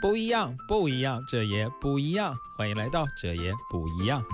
不一样，不一样，这也不一样。欢迎来到这也不一样。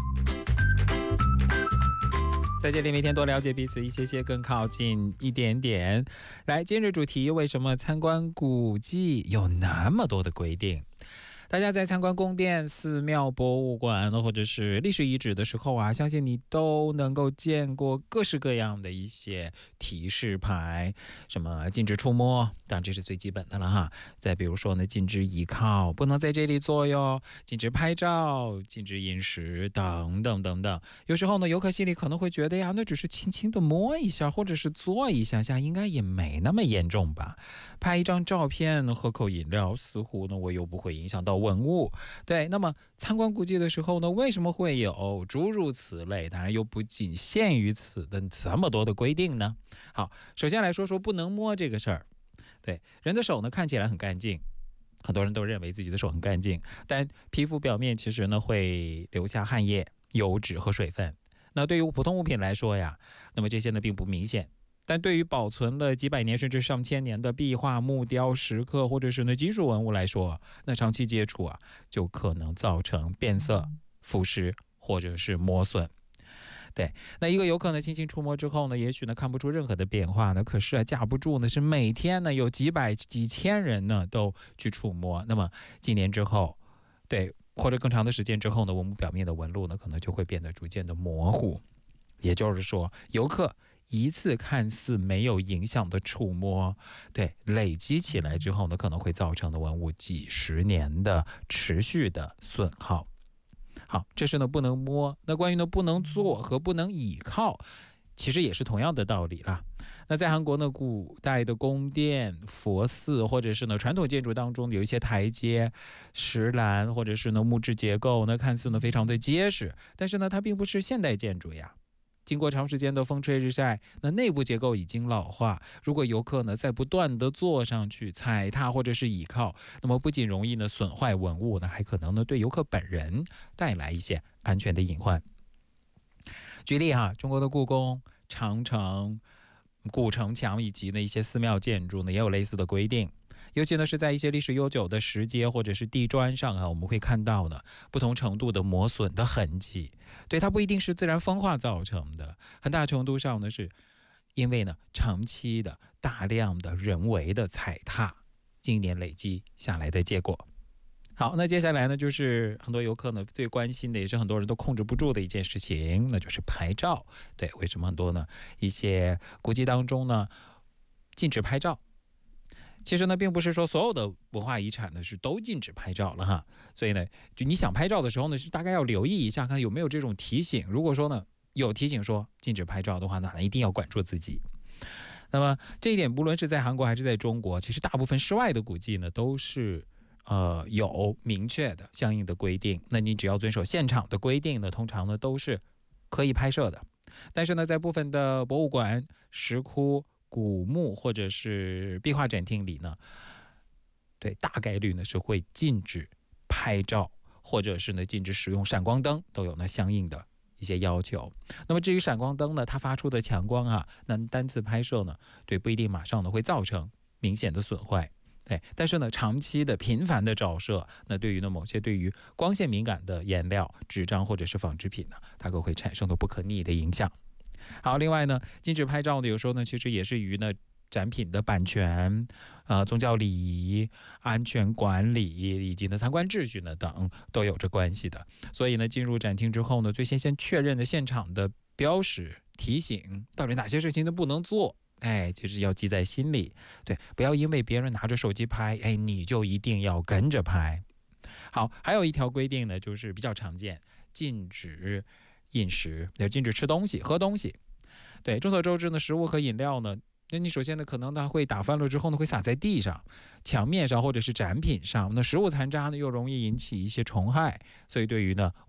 在这里每天多了解彼此一些，更靠近一点点。来，今日主题：为什么参观古迹有那么多的规定？大家在参观宫殿、寺庙、博物馆或者是历史遗址的时候啊，相信你都能够见过各式各样的一些提示牌，什么禁止触摸，当然这是最基本的了哈。再比如说呢，禁止倚靠，不能在这里坐哟；禁止拍照，禁止饮食，等等等等。有时候呢，游客心里可能会觉得呀，那只是轻轻的摸一下，或者是坐一下下，应该也没那么严重吧？拍一张照片，喝口饮料，似乎呢我又不会影响到文物。对，那么参观古迹的时候呢，为什么会有诸如此类，当然又不仅限于此的这么多的规定呢？好，首先来说说不能摸这个事儿。对，人的手呢看起来很干净，很多人都认为自己的手很干净，但皮肤表面其实呢会留下汗液、油脂和水分。那对于普通物品来说呀，那么这些呢并不明显。但对于保存了几百年甚至上千年的壁画、木雕、石刻或者是金属文物来说，那长期接触啊，就可能造成变色、腐蚀或者是磨损。对，那一个游客呢轻轻触摸之后呢，也许呢看不出任何的变化呢，可是啊架不住呢是每天呢有几百几千人呢都去触摸，那么几年之后，对，或者更长的时间之后呢，文物表面的纹路呢可能就会变得逐渐的模糊。也就是说，游客一次看似没有影响的触摸，对，累积起来之后呢，可能会造成的文物几十年的持续的损耗。好，这是呢不能摸。那关于呢不能坐和不能倚靠，其实也是同样的道理啦。那在韩国呢，古代的宫殿、佛寺或者是呢传统建筑当中，有一些台阶、石栏或者是呢木质结构，那看似呢非常的结实，但是呢它并不是现代建筑呀。经过长时间的风吹日晒，那内部结构已经老化。如果游客呢在不断的坐上去踩踏或者是倚靠，那么不仅容易呢损坏文物呢，还可能呢对游客本人带来一些安全的隐患。举例哈，中国的故宫、长城、古城墙以及呢一些寺庙建筑呢也有类似的规定。尤其呢是在一些历史悠久的石阶或者是地砖上啊，我们会看到呢不同程度的磨损的痕迹。对，它不一定是自然风化造成的，很大程度上呢是因为呢长期的大量的人为的踩踏，经年累积下来的结果。好，那接下来呢就是很多游客呢最关心的，也是很多人都控制不住的一件事情，那就是拍照。对，为什么很多呢一些古迹当中呢禁止拍照？其实呢并不是说所有的文化遗产呢是都禁止拍照了哈，所以呢就你想拍照的时候呢是大概要留意一下，看有没有这种提醒。如果说呢有提醒说禁止拍照的话，那一定要管住自己。那么这一点不论是在韩国还是在中国，其实大部分室外的古迹呢都是有明确的相应的规定，那你只要遵守现场的规定呢，通常呢都是可以拍摄的。但是呢在部分的博物馆、石窟、古墓或者是壁画展厅里呢，对，大概率呢是会禁止拍照，或者是呢禁止使用闪光灯，都有呢相应的一些要求。那么至于闪光灯呢，它发出的强光啊，那单次拍摄呢，对，不一定马上呢会造成明显的损坏。对，但是呢长期的频繁的照射，那对于呢某些对于光线敏感的颜料、纸张或者是纺织品呢，它可会产生的不可逆的影响。好，另外呢，禁止拍照呢，有时候呢，其实也是与呢展品的版权、宗教礼仪、安全管理以及呢参观秩序呢等都有着关系的。所以呢，进入展厅之后呢，最先确认的现场的标识提醒，到底哪些事情都不能做。哎，就是要记在心里。对，不要因为别人拿着手机拍，哎，你就一定要跟着拍。好，还有一条规定呢，就是比较常见，禁止饮食，也禁止吃东西、喝东西。对，众所周知呢，食物和饮料呢，那你首先呢，可能它会打翻了之后呢，会洒在地上、墙面上或者是展品上。那食物残渣呢，又容易引起一些虫害，所以对于呢